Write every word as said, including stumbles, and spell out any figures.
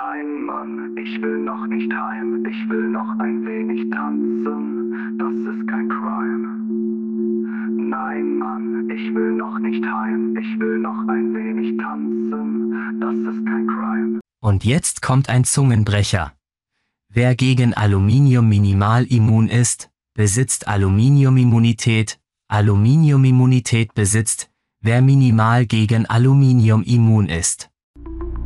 Nein, Mann, ich will noch nicht heim, ich will noch ein wenig tanzen, das ist kein Crime. Nein, Mann, ich will noch nicht heim, ich will noch ein wenig tanzen, das ist kein Crime. Und jetzt kommt ein Zungenbrecher. Wer gegen Aluminium minimal immun ist, besitzt Aluminiumimmunität. Aluminiumimmunität besitzt, wer minimal gegen Aluminium immun ist.